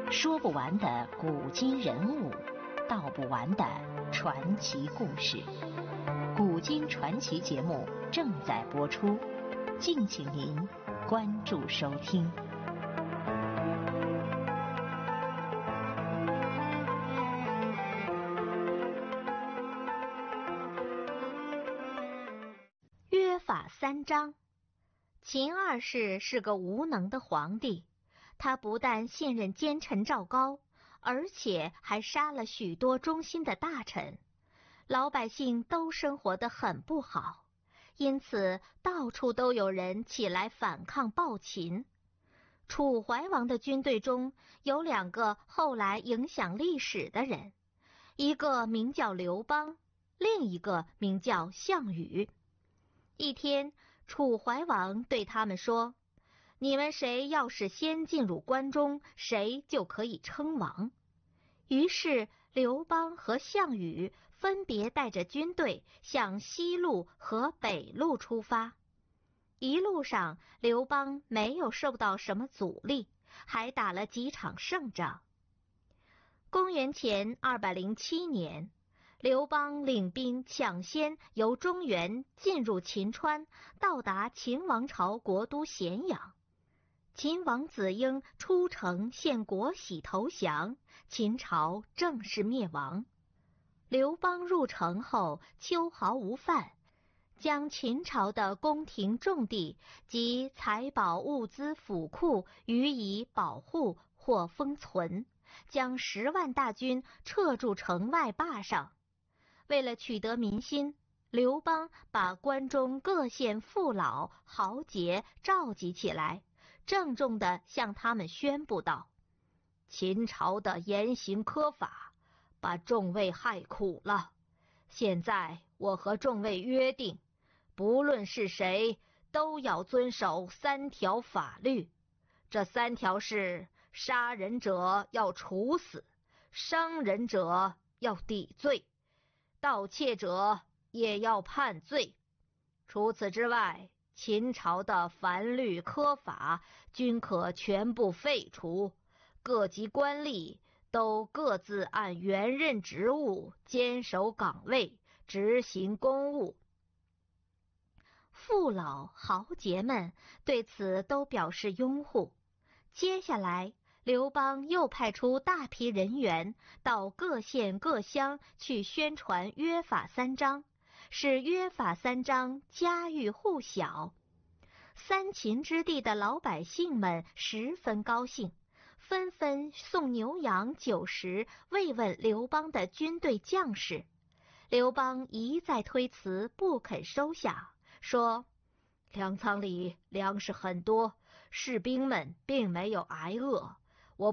说不完的古今人物，道不完的传奇故事。古今传奇节目正在播出，敬请您关注收听。约法三章。秦二世是个无能的皇帝，他不但信任奸臣赵高，而且还杀了许多忠心的大臣，老百姓都生活得很不好，因此到处都有人起来反抗暴秦。楚怀王的军队中有2个后来影响历史的人，一个名叫刘邦，另一个名叫项羽。一天，楚怀王对他们说，你们谁要是先进入关中，谁就可以称王。于是刘邦和项羽分别带着军队向西路和北路出发。一路上刘邦没有受到什么阻力，还打了几场胜仗。公元前207年，刘邦领兵抢先由中原进入秦川，到达秦王朝国都咸阳。秦王子婴出城献国玺投降，秦朝正式灭亡。刘邦入城后秋毫无犯，将秦朝的宫廷重地及财宝物资府库予以保护或封存，将10万大军撤驻城外坝上。为了取得民心，刘邦把关中各县父老豪杰召集起来，郑重地向他们宣布道：秦朝的严刑苛法，把众位害苦了。现在我和众位约定，不论是谁，都要遵守3条法律。这3条是：杀人者要处死，伤人者要抵罪，盗窃者也要判罪。除此之外，秦朝的凡律苛法均可全部废除，各级官吏都各自按原任职务坚守岗位，执行公务。父老豪杰们对此都表示拥护。接下来刘邦又派出大批人员到各县各乡去宣传约法三章，使约法三章家喻户晓。三秦之地的老百姓们十分高兴，纷纷送牛羊酒食慰问刘邦的军队将士。刘邦一再推辞，不肯收下，说粮仓里粮食很多，士兵们并没有挨饿。